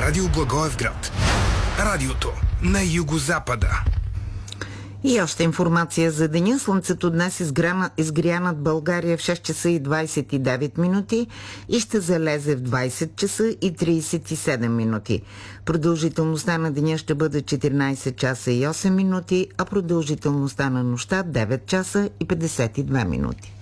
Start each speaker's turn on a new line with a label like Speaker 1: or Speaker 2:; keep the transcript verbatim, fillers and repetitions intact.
Speaker 1: Радио Благоевград. Радиото на югозапада.
Speaker 2: И още информация за деня. Слънцето днес изгря, изгря над България в шест часа и двадесет и девет минути и ще залезе в двадесет часа и тридесет и седем минути. Продължителността на деня ще бъде четиринадесет часа и осем минути, а продължителността на нощта девет часа и петдесет и две минути.